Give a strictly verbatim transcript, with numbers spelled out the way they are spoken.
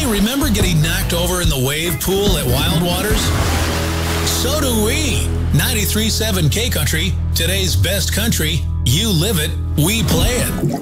Hey, remember getting knocked over in the wave pool at Wild Waters? So do we. ninety-three point seven K Country, today's best country. You live it, we play it.